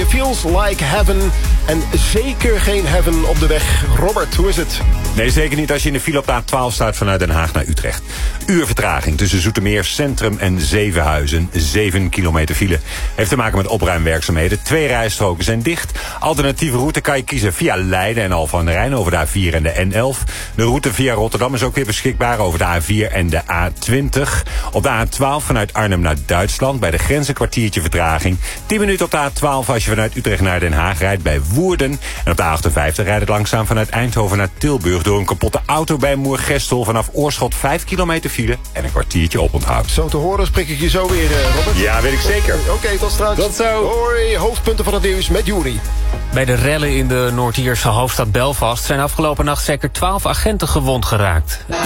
Feels Like Heaven. En zeker geen heaven op de weg. Robert, hoe is het? Nee, zeker niet als je in de file op de A12 staat vanuit Den Haag naar Utrecht. Uur vertraging tussen Zoetermeer Centrum en Zevenhuizen. 7 kilometer file. Heeft te maken met opruimwerkzaamheden. 2 rijstroken zijn dicht. Alternatieve route kan je kiezen via Leiden en Alphen aan de Rijn over de A4 en de N11. De route via Rotterdam is ook weer beschikbaar over de A4 en de A20. Op de A12 vanuit Arnhem naar Duitsland. Bij de grens een kwartiertje vertraging. 10 minuten op de A12 als je vanuit Utrecht naar Den Haag rijdt bij Woerden. En op de A58 rijdt het langzaam vanuit Eindhoven naar Tilburg door een kapotte auto bij Moergestel. Vanaf Oorschot 5 kilometer file en een kwartiertje oponthoud. Zo te horen spreek ik je zo weer, Robert. Ja, weet ik zeker. Oké, tot straks. Tot zo. Hoi, hoofdpunten van het nieuws met Juri. Bij de rellen in de Noord-Ierse hoofdstad Belfast zijn afgelopen nacht zeker 12 agenten gewond geraakt.